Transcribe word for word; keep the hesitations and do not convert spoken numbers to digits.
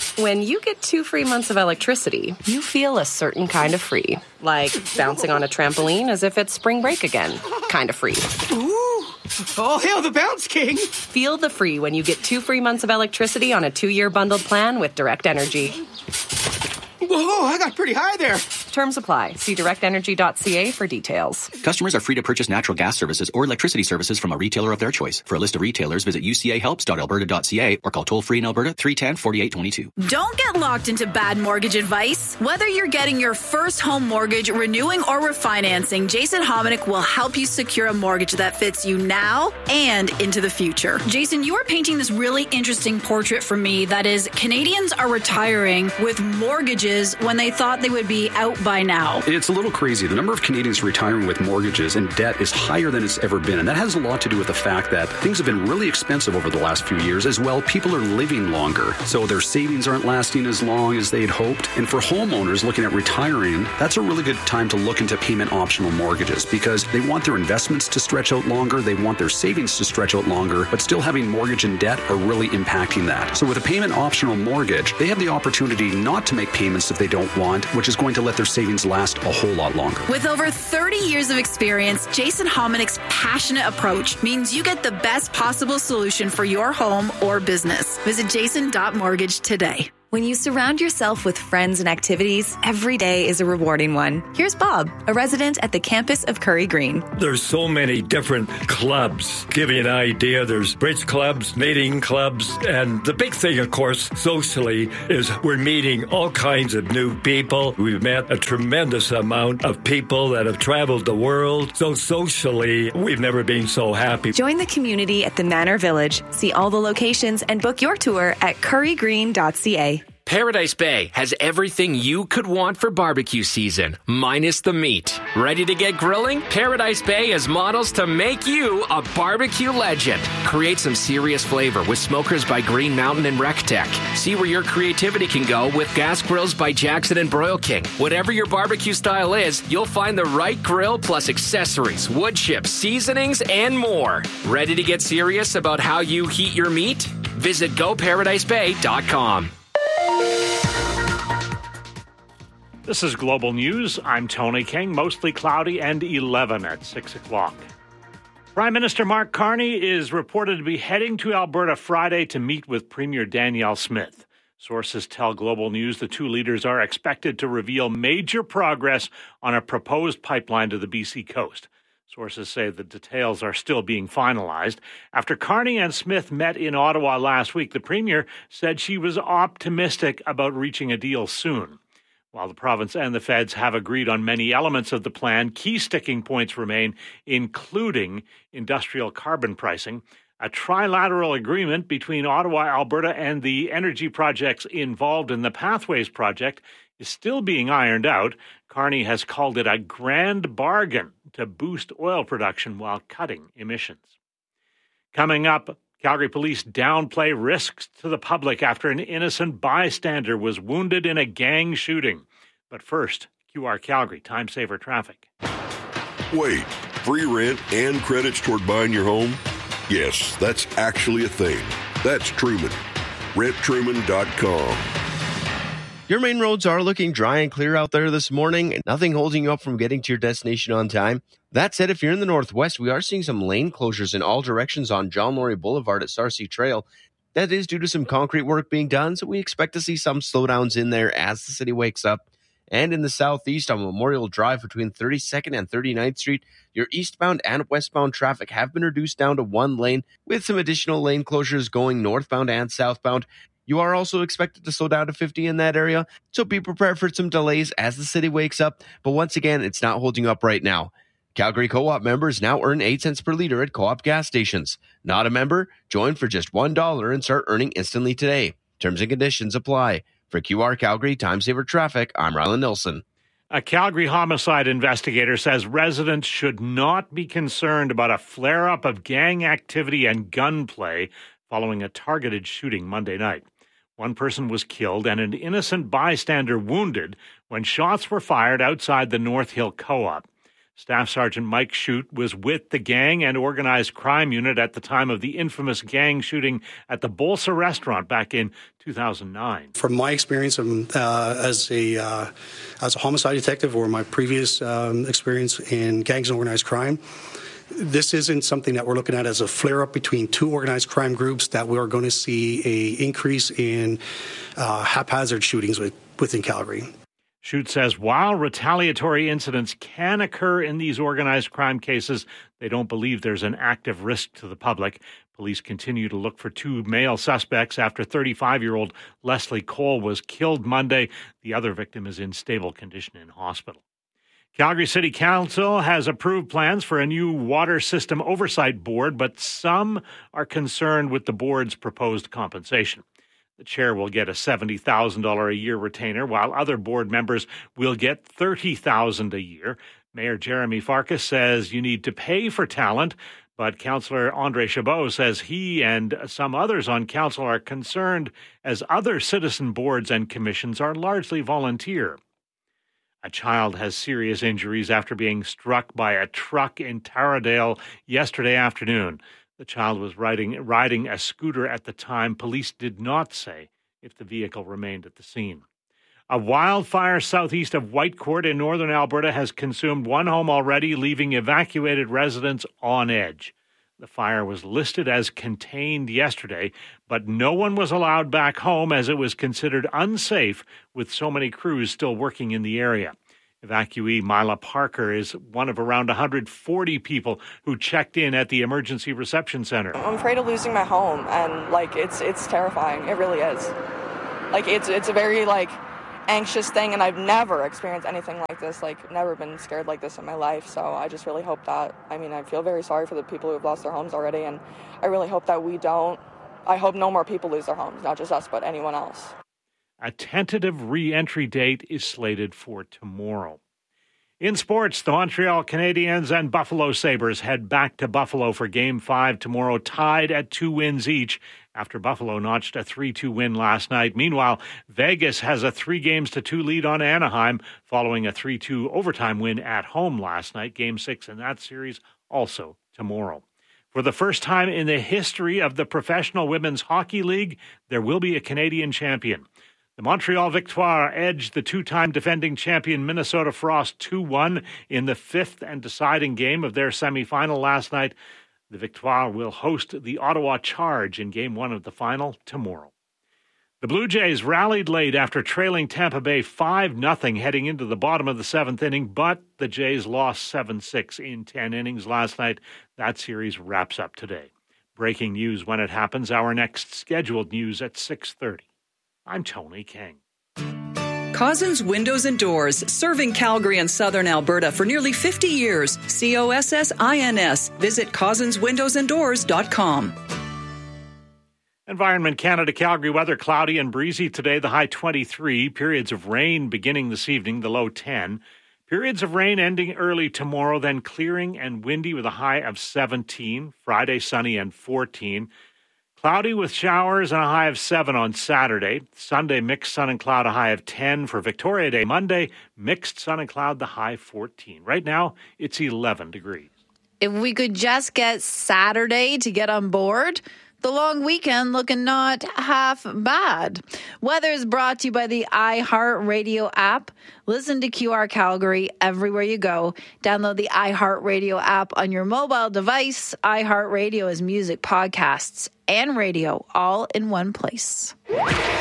When you get two free months of electricity, you feel a certain kind of free. Like bouncing on a trampoline as if it's spring break again. Kind of free. Ooh! Oh, hail the Bounce King! Feel the free when you get two free months of electricity on a two-year bundled plan with Direct Energy. Whoa, I got pretty high there. Terms apply. See direct energy dot c a for details. Customers are free to purchase natural gas services or electricity services from a retailer of their choice. For a list of retailers, visit u c a helps dot alberta dot c a or call toll-free in Alberta three one zero, four eight two two. Don't get locked into bad mortgage advice. Whether you're getting your first home mortgage, renewing, or refinancing, Jason Hominick will help you secure a mortgage that fits you now and into the future. Jason, you are painting this really interesting portrait for me that is Canadians are retiring with mortgages when they thought they would be out by now. It's a little crazy. The number of Canadians retiring with mortgages and debt is higher than it's ever been. And that has a lot to do with the fact that things have been really expensive over the last few years. As well, people are living longer. So their savings aren't lasting as long as they'd hoped. And for homeowners looking at retiring, that's a really good time to look into payment optional mortgages because they want their investments to stretch out longer. They want their savings to stretch out longer, but still having mortgage and debt are really impacting that. So with a payment optional mortgage, they have the opportunity not to make payments if they don't want, which is going to let their savings last a whole lot longer. With over thirty years of experience, Jason Hominick's passionate approach means you get the best possible solution for your home or business. Visit jason dot mortgage today. When you surround yourself with friends and activities, every day is a rewarding one. Here's Bob, a resident at the campus of Curry Green. There's so many different clubs. Give you an idea, there's bridge clubs, knitting clubs, and the big thing, of course, socially, is we're meeting all kinds of new people. We've met a tremendous amount of people that have traveled the world. So socially, we've never been so happy. Join the community at the Manor Village. See all the locations and book your tour at curry green dot c a. Paradise Bay has everything you could want for barbecue season, minus the meat. Ready to get grilling? Paradise Bay has models to make you a barbecue legend. Create some serious flavor with smokers by Green Mountain and RecTech. See where your creativity can go with gas grills by Jackson and Broil King. Whatever your barbecue style is, you'll find the right grill plus accessories, wood chips, seasonings, and more. Ready to get serious about how you heat your meat? Visit go paradise bay dot com. This is Global News. I'm Tony King. Mostly cloudy and eleven at six o'clock. Prime Minister Mark Carney is reported to be heading to Alberta Friday to meet with Premier Danielle Smith. Sources tell Global News the two leaders are expected to reveal major progress on a proposed pipeline to the B C coast. Sources say the details are still being finalized. After Carney and Smith met in Ottawa last week, the Premier said she was optimistic about reaching a deal soon. While the province and the feds have agreed on many elements of the plan, key sticking points remain, including industrial carbon pricing. A trilateral agreement between Ottawa, Alberta, and the energy projects involved in the Pathways project is still being ironed out. Carney has called it a grand bargain to boost oil production while cutting emissions. Coming up, Calgary police downplay risks to the public after an innocent bystander was wounded in a gang shooting. But first, Q R Calgary, time saver traffic. Wait, free rent and credits toward buying your home? Yes, that's actually a thing. That's Truman. rent truman dot com. Your main roads are looking dry and clear out there this morning. Nothing holding you up from getting to your destination on time. That said, if you're in the northwest, we are seeing some lane closures in all directions on John Laurie Boulevard at Sarcee Trail. That is due to some concrete work being done, so we expect to see some slowdowns in there as the city wakes up. And in the southeast on Memorial Drive between thirty-second and thirty-ninth Street, your eastbound and westbound traffic have been reduced down to one lane, with some additional lane closures going northbound and southbound. You are also expected to slow down to fifty in that area, so be prepared for some delays as the city wakes up. But once again, it's not holding up right now. Calgary Co-op members now earn eight cents per liter at Co-op gas stations. Not a member? Join for just one dollar and start earning instantly today. Terms and conditions apply. For Q R Calgary Time Saver Traffic, I'm Rylan Nilsson. A Calgary homicide investigator says residents should not be concerned about a flare-up of gang activity and gunplay following a targeted shooting Monday night. One person was killed and an innocent bystander wounded when shots were fired outside the North Hill Co-op. Staff Sergeant Mike Shute was with the gang and organized crime unit at the time of the infamous gang shooting at the Bolsa restaurant back in two thousand nine. From my experience um, uh, as a uh, as a homicide detective, or my previous um, experience in gangs and organized crime, this isn't something that we're looking at as a flare-up between two organized crime groups that we are going to see a increase in uh, haphazard shootings with, within Calgary. Shute says while retaliatory incidents can occur in these organized crime cases, they don't believe there's an active risk to the public. Police continue to look for two male suspects after thirty-five-year-old Leslie Cole was killed Monday. The other victim is in stable condition in hospital. Calgary City Council has approved plans for a new water system oversight board, but some are concerned with the board's proposed compensation. The chair will get a seventy thousand dollars a year retainer, while other board members will get thirty thousand dollars a year. Mayor Jeremy Farkas says you need to pay for talent, but Councillor Andre Chabot says he and some others on council are concerned as other citizen boards and commissions are largely volunteer. A child has serious injuries after being struck by a truck in Taradale yesterday afternoon. The child was riding, riding a scooter at the time. Police did not say if the vehicle remained at the scene. A wildfire southeast of Whitecourt in northern Alberta has consumed one home already, leaving evacuated residents on edge. The fire was listed as contained yesterday, but no one was allowed back home as it was considered unsafe with so many crews still working in the area. Evacuee Mila Parker is one of around one hundred forty people who checked in at the emergency reception center. I'm afraid of losing my home, and like it's it's terrifying. It really is. Like it's it's a very like anxious thing, and I've never experienced anything like this. Like never been scared like this in my life. So I just really hope that. I mean, I feel very sorry for the people who have lost their homes already, and I really hope that we don't. I hope no more people lose their homes, not just us, but anyone else. A tentative re-entry date is slated for tomorrow. In sports, the Montreal Canadiens and Buffalo Sabres head back to Buffalo for Game five tomorrow, tied at two wins each after Buffalo notched a three two win last night. Meanwhile, Vegas has a three games to two lead on Anaheim following a three two overtime win at home last night. Game six in that series also tomorrow. For the first time in the history of the Professional Women's Hockey League, there will be a Canadian champion. The Montreal Victoire edged the two-time defending champion Minnesota Frost two one in the fifth and deciding game of their semifinal last night. The Victoire will host the Ottawa Charge in Game one of the final tomorrow. The Blue Jays rallied late after trailing Tampa Bay five nothing heading into the bottom of the seventh inning, but the Jays lost seven six in ten innings last night. That series wraps up today. Breaking news when it happens. Our next scheduled news at six thirty. I'm Tony King. Cozzens Windows and Doors, serving Calgary and southern Alberta for nearly fifty years. C O S S I N S. Visit cozzens windows and doors dot com. Environment Canada Calgary weather cloudy and breezy today, the high twenty-three. Periods of rain beginning this evening, the low ten. Periods of rain ending early tomorrow, then clearing and windy with a high of seventeen. Friday sunny and fourteen. Cloudy with showers and a high of seven on Saturday. Sunday, mixed sun and cloud, a high of ten. For Victoria Day, Monday, mixed sun and cloud, the high fourteen. Right now, it's eleven degrees. If we could just get Saturday to get on board, the long weekend looking not half bad. Weather is brought to you by the iHeartRadio app. Listen to Q R Calgary everywhere you go. Download the iHeartRadio app on your mobile device. iHeartRadio is music, podcasts, and radio all in one place.